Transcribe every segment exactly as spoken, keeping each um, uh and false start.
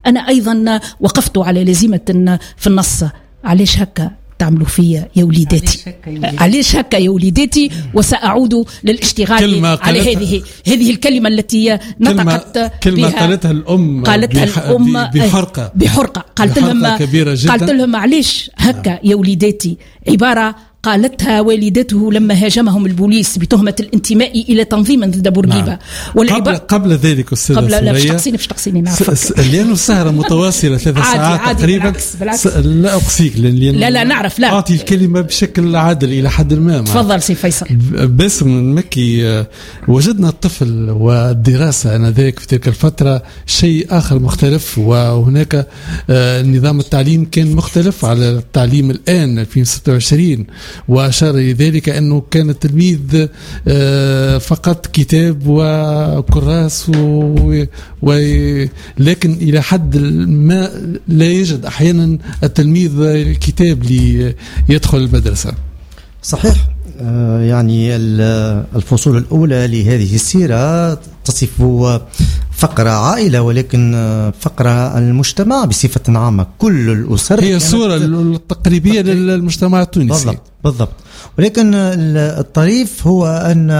أنا أيضا وقفت على لازمة في النص: علاش هكا تعملوا فيا يا وليداتي، علاش هكا يا وليداتي. وسأعود للاشتغال على هذه هذه الكلمة التي نطقت كلمة بها قالتها الأم قالتها الأم بحرقة بحرقة قالت لهم قالت لهم علاش هكا يا وليداتي، عبارة قالتها والدته لما هاجمهم البوليس بتهمة الانتماء إلى تنظيم ضد بورقيبة. نعم. قبل, قبل ذلك أستاذة قبل ثريا، لا مش تقصيني مش تقصيني نعرفك لأنه السهرة متواصلة ثلاث ساعات عادي تقريبا. بالعكس بالعكس. لا أقصيك لا لا نعرف لا أعطي الكلمة بشكل عادل إلى حد ما. تفضل سي فيصل. باسم المكي، وجدنا الطفل والدراسة أنذاك في تلك الفترة شيء آخر مختلف، وهناك نظام التعليم كان مختلف على التعليم الآن ألفين وستة وعشرين، وأشار لذلك أنه كان التلميذ فقط كتاب وكراس و... و... لكن إلى حد ما لا يجد أحيانا التلميذ الكتاب ليدخل المدرسة. صحيح. يعني الفصول الأولى لهذه السيرة تصف فقرة عائلة، ولكن فقرة المجتمع بصفة عامة، كل الأسر هي الصورة التقريبية للمجتمع التونسي. بالضبط بالضبط. ولكن الطريف هو أن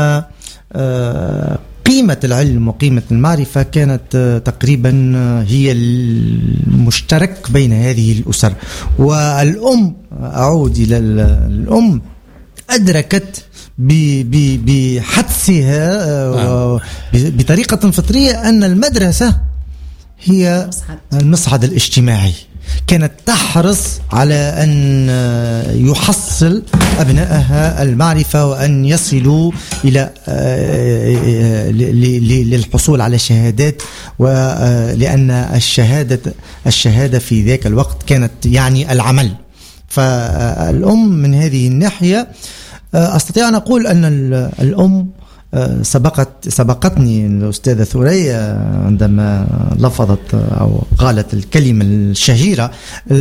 قيمة العلم وقيمة المعرفة كانت تقريبا هي المشترك بين هذه الأسر. والأم، أعود إلى الأم، أدركت بحدسها بطريقة فطرية أن المدرسة هي المصعد الاجتماعي. كانت تحرص على أن يحصل أبنائها المعرفة وأن يصلوا إلى للحصول على شهادات، ولأن الشهادة الشهادة في ذاك الوقت كانت يعني العمل. فالأم من هذه الناحية أستطيع أن أقول أن الأم سبقت سبقتني الأستاذة ثريا عندما لفظت أو قالت الكلمة الشهيرة.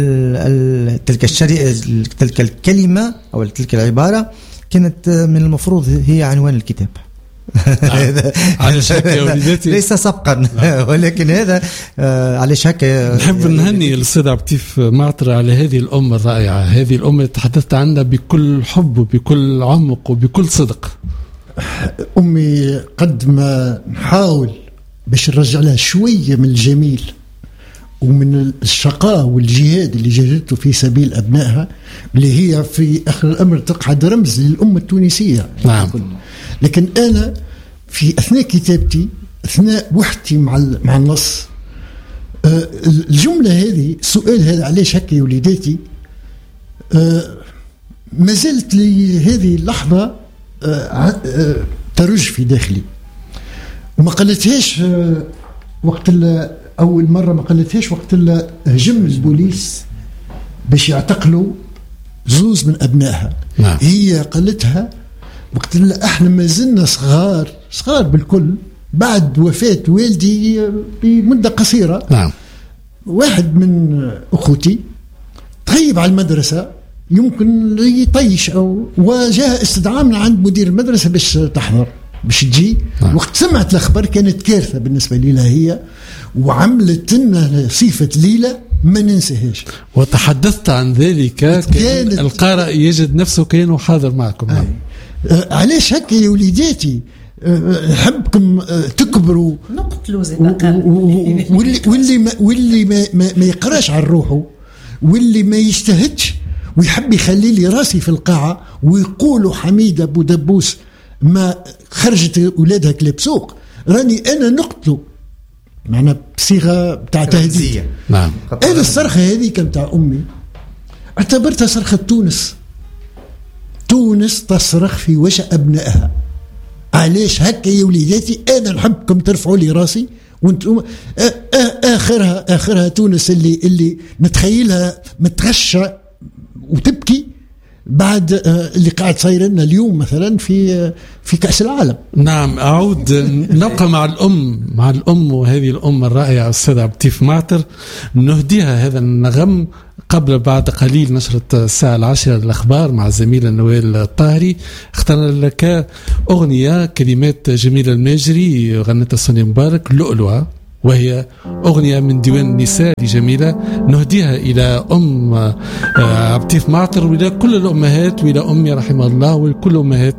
تلك تلك الكلمة أو تلك العبارة كانت من المفروض هي عنوان الكتاب. علاش هكا يا وليداتي، ليس سبقا ولكن هذا علاش هكا. نحب نهني الأستاذ عبتيف معطر على هذه الأم الرائعة، هذه الأم اللي تحدثت عنها بكل حب وبكل عمق وبكل صدق. أمي قد ما نحاول باش نرجع لها شوية من الجميل ومن الشقاء والجهاد اللي جاهدته في سبيل أبنائها، اللي هي في آخر الأمر تقعد رمز للأمة التونسية. نعم. لكن أنا في أثناء كتابتي، أثناء وحدتي مع مع النص، آه الجملة هذه، السؤال هذا علاش هكا يا وليداتي، آه ما زلت لهذه اللحظة آه آه ترج في داخلي. وما قلتهاش آه وقت أول مرة، ما قلتهاش وقت هجم البوليس باش يعتقلوا زوز من أبنائها. نعم. هي قالتها وقت اللي احنا ما زلنا صغار صغار بالكل بعد وفاة والدي بمدة قصيرة. نعم. واحد من أخوتي تغيب على المدرسة، يمكن يطيش أو وجاء استدعاء من عند مدير المدرسة باش تحضر باش تجي. نعم. وقت سمعت الأخبار كانت كارثة بالنسبة لي هي، وعملت لنا صفة ليلة ما ننساهاش. وتحدثت عن ذلك، كان القارئ يجد نفسه كأنه حاضر معكم. نعم. آه علاش هكا يا وليداتي، نحبكم آه تكبروا نقتلوا زي واللي واللي ما واللي ما, ما, ما يقراش على روحه، واللي ما يجتهدش ويحب يخلي لي راسي في القاعة ويقولوا حميدة أبو دبوس ما خرجت أولادها كلاب سوق، راني أنا نقتله معنا بصيغة بتاع تهديد. نعم. أنا الصرخة هذه كانت بتاع أمي اعتبرتها صرخة تونس. تونس تصرخ في وجه أبنائها، علاش هكا يا وليداتي، أنا نحبكم ترفعوا لي راسي وانتم. آخرها آخرها تونس اللي اللي نتخيلها متغشى وتبكي بعد اللي قاعد صاير لنا اليوم مثلا في في كأس العالم. نعم. أعود نبقى مع الأم مع الأم وهذه الأم الرائعة أستاذ عبتيف معطر، نهديها هذا النغم قبل بعد قليل نشرة الساعة العاشرة للأخبار مع الزميلة نوال الطاهري. اخترنا لك أغنية كلمات جميلة الماجري غنتها سوني مبارك، لؤلؤة، وهي أغنية من ديوان النساء جميلة نهديها إلى أم عبد اللطيف معطر وإلى كل الأمهات وإلى أمي رحمها الله وكل أمهات